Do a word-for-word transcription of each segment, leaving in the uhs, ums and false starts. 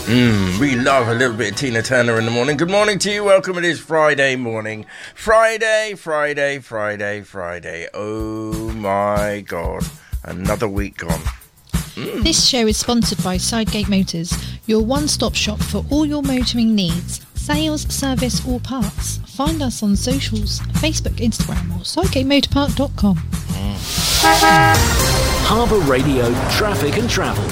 Mm, we love a little bit of Tina Turner in the morning. Good morning to you. Welcome. It is Friday morning. Friday, Friday, Friday, Friday. Oh my God. Another week gone. Mm. This show is sponsored by Sidegate Motors, your one-stop shop for all your motoring needs. Sales, service or parts. Find us on socials, Facebook, Instagram or sidegate motor park dot com. Mm. Harbour Radio, traffic and travel.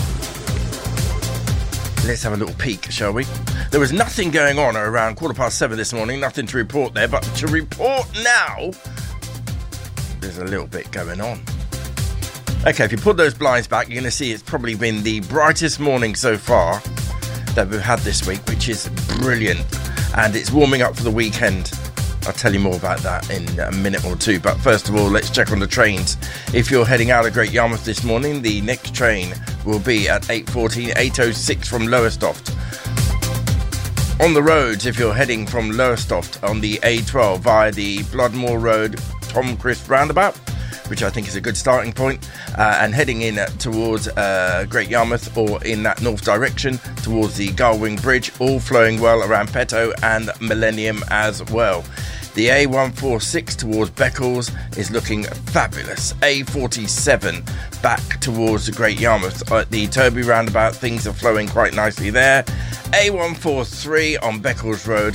Let's have a little peek, shall we? There was nothing going on around quarter past seven this morning, nothing to report there, but to report now, there's a little bit going on. Okay, if you pull those blinds back, you're going to see it's probably been the brightest morning so far that we've had this week, which is brilliant. And it's warming up for the weekend. I'll tell you more about that in a minute or two. But first of all, let's check on the trains. If you're heading out of Great Yarmouth this morning, the next train will be at eight fourteen, eight oh six from Lowestoft. On the roads, if you're heading from Lowestoft on the A twelve via the Bloodmore Road Tom Crisp roundabout, which I think is a good starting point, uh, and heading in towards uh, Great Yarmouth or in that north direction towards the Garwing Bridge, all flowing well around Petto and Millennium as well. The A one forty-six towards Beccles is looking fabulous. A forty-seven back towards the Great Yarmouth at the Toby roundabout, things are flowing quite nicely there. A one forty-three on Beccles Road,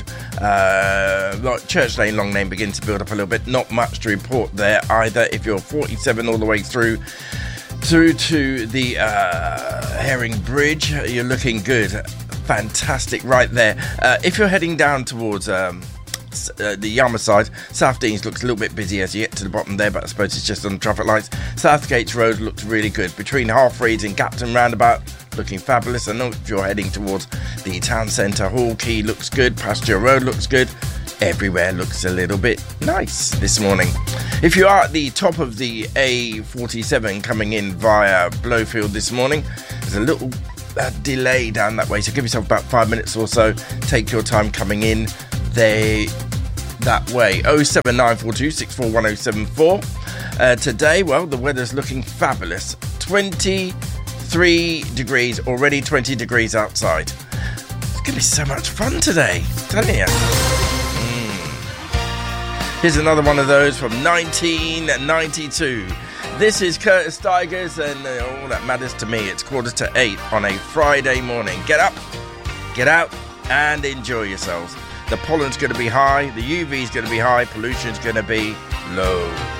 uh, Church Lane, Long Lane begins to build up a little bit. Not much to report there either. If you're forty-seven all the way through through to the uh, Herring Bridge, you're looking good. Fantastic right there. Uh, if you're heading down towards um, uh, the Yarmouth side, South Deans looks a little bit busy as you get to the bottom there, but I suppose it's just on the traffic lights. Southgate Road looks really good. Between Half Reeds and Captain Roundabout, looking fabulous. And if you're heading towards the town centre, Hall Quay looks good, Pasture Road looks good. Everywhere looks a little bit nice this morning. If you are at the top of the A forty-seven coming in via Blowfield this morning, there's a little uh, delay down that way, so give yourself about five minutes or so. Take your time coming in they that way. oh seven nine four two six four one oh seven four. Uh, today, well, the weather's looking fabulous. twenty-three degrees, already twenty degrees outside. It's going to be so much fun today, I'm telling you. Mm. Here's another one of those from nineteen ninety-two. This is Curtis Tigers, and uh, all that matters to me, it's quarter to eight on a Friday morning. Get up, get out, and enjoy yourselves. The pollen's going to be high, the U V's going to be high, pollution's going to be low.